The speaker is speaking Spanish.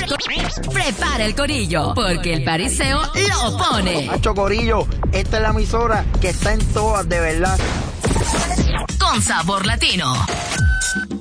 Prepara el corillo, porque el pariseo lo pone. Hacho corillo, esta es la emisora que está en todas, de verdad. Con sabor latino.